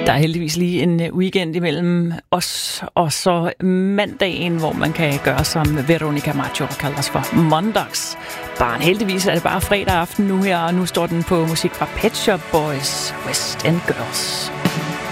Der er heldigvis lige en weekend imellem os og så mandagen, hvor man kan gøre som Veronica Maggio kalder os for Mondags. Barn, heldigvis er det bare fredag aften nu her, og nu står den på musik fra Pet Shop Boys, West End Girls.